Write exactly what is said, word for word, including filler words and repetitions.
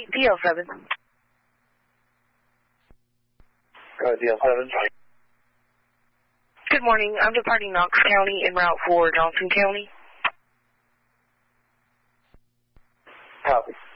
eight D L seven. Go ahead, D L seven. Good morning. I'm departing Knox County en route for Johnson County. Copy.